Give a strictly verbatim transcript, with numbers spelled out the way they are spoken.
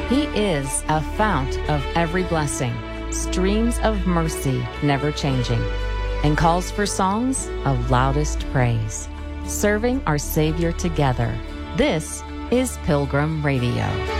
He is a fount of every blessing, streams of mercy never changing, and calls for songs of loudest praise. Serving our Savior together. This is Pilgrim Radio.